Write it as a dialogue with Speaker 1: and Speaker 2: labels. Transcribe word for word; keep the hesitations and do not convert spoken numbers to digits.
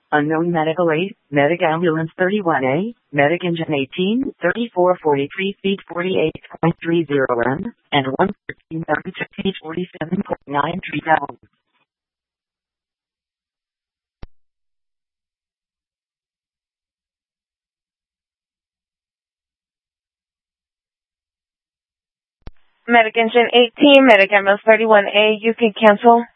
Speaker 1: Unknown medical aid, Medic Ambulance thirty-one A, Medic Engine eighteen, thirty-four forty-three feet forty-eight point three zero M, and one thirteen thirty-two feet forty-seven point nine three down.
Speaker 2: Medic Engine eighteen, Medic Ambulance thirty-one A, you can cancel.